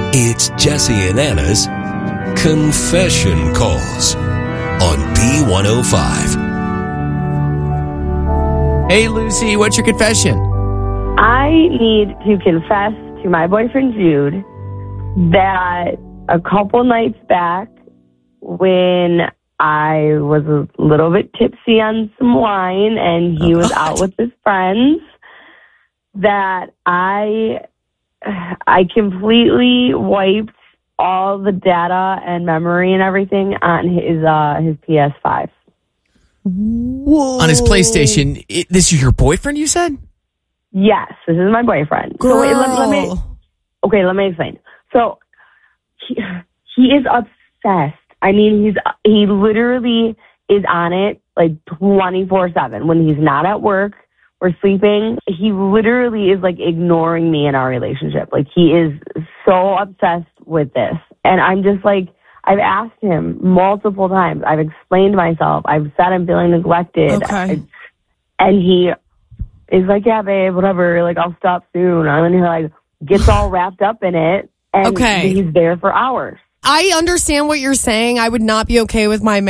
It's Jesse and Anna's Confession Calls on B105. Hey, Lucy, what's your confession? I need to confess to my boyfriend, Jude, that a couple nights back when I was a little bit tipsy on some wine and he was out with his friends, that I completely wiped all the data and memory and everything on his PS5. Whoa. On his PlayStation. This is your boyfriend, you said? Yes, this is my boyfriend. Girl. So wait, let me explain. So he is obsessed. I mean, he literally is on it like 24/7. When he's not at work or sleeping, he literally is like ignoring me in our relationship. Like, he is so obsessed with this. And I'm just like, I've asked him multiple times. I've explained myself. I've said I'm feeling neglected. Okay. And he is like, yeah, babe, whatever. Like, I'll stop soon. And then he like gets all wrapped up in it. And Okay. he's there for hours. I understand what you're saying. I would not be okay with my